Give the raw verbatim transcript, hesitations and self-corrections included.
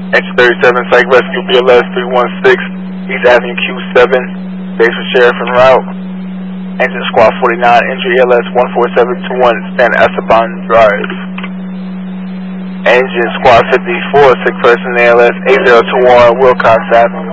Engine thirty-seven, Psych Rescue B L S three one six, East Avenue Q seven, base for sheriff en route. Engine Squad forty-nine, entry A L S one four seven two one, San Esteban Drive. Engine Squad fifty-four, sick person A L S eight zero two one, Wilcox Avenue.